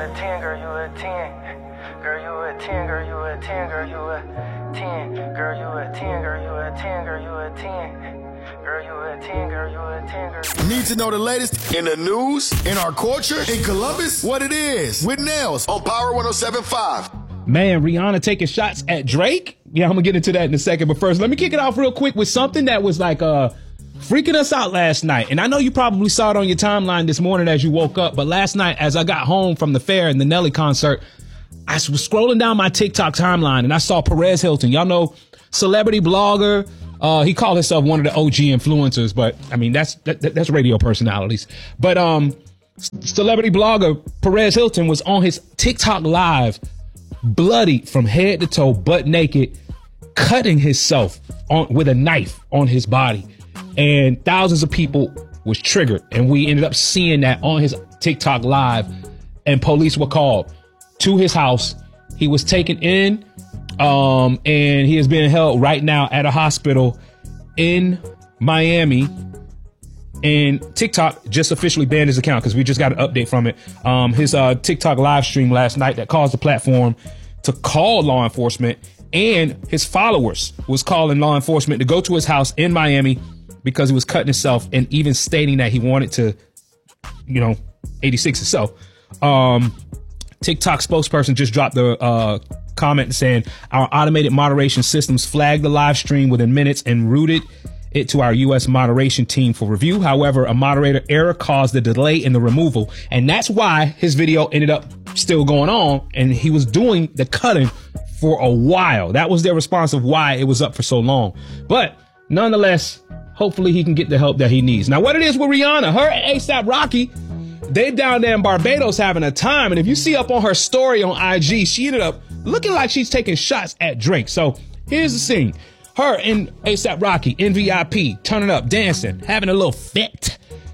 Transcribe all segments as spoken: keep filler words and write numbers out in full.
a ten, girl, you a ten. Girl, you a ten, girl, you a ten, girl, you a ten. Girl, you a ten, girl, you a ten, girl, you a ten. Girl, you a ten, girl, you a ten, girl. Need to know the latest in the news, in our culture, in Columbus? What it is with Nails on Power one oh seven point five. Man, Rihanna taking shots at Drake. Yeah, I'm gonna get into that in a second. But first, let me kick it off real quick with something that was like uh freaking us out last night. And I know you probably saw it on your timeline this morning as you woke up. But last night, as I got home from the fair and the Nelly concert, I was scrolling down my TikTok timeline and I saw Perez Hilton. Y'all know, celebrity blogger. Uh, he called himself one of the O G influencers, but I mean, that's, that, that's radio personalities. But, um, celebrity blogger Perez Hilton was on his TikTok live, bloody from head to toe, butt naked, cutting himself on with a knife on his body. And thousands of people was triggered. And we ended up seeing that on his TikTok live, and police were called to his house. He was taken in, um, and he is being held right now at a hospital in Miami. And TikTok just officially banned his account because we just got an update from it. Um, his uh, TikTok live stream last night that caused the platform to call law enforcement, and his followers was calling law enforcement to go to his house in Miami because he was cutting himself, and even stating that he wanted to, you know, eighty-six himself. Um, TikTok spokesperson just dropped the uh, comment saying our automated moderation systems flagged the live stream within minutes and routed it to our U S moderation team for review. However, a moderator error caused the delay in the removal, and that's why his video ended up still going on, and he was doing the cutting for a while. That was their response of why it was up for so long. But nonetheless, hopefully he can get the help that he needs. Now, what it is with Rihanna, her and ASAP Rocky, they down there in Barbados having a time. And if you see up on her story on I G, she ended up looking like she's taking shots at Drake. So here's the scene. Her and ASAP Rocky in V I P, turning up, dancing, having a little fit.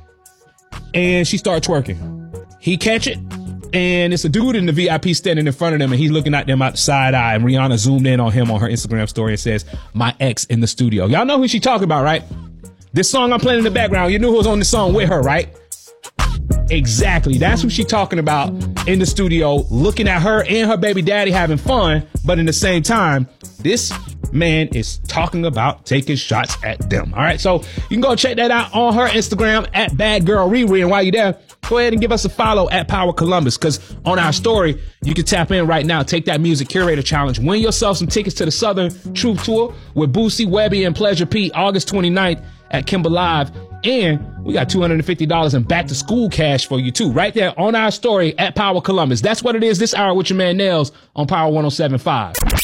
And she started twerking. He catch it, and it's a dude in the V I P standing in front of them, and he's looking at them out the side eye. And Rihanna zoomed in on him on her Instagram story and says, "My ex in the studio." Y'all know who she talking about, right? This song I'm playing in the background, you knew who was on the song with her, right? Exactly. That's who she talking about in the studio, looking at her and her baby daddy having fun. But in the same time, this man is talking about taking shots at them. All right. So you can go check that out on her Instagram at Bad Girl Riri. And while you're there, go ahead and give us a follow at Power Columbus, because on our story, you can tap in right now. Take that Music Curator Challenge. Win yourself some tickets to the Southern Truth Tour with Boosie, Webby, and Pleasure P, August twenty-ninth at Kimber Live. And we got two hundred fifty dollars in back to school cash for you too, right there on our story at Power Columbus. That's what it is this hour with your man Nails on Power one oh seven point five.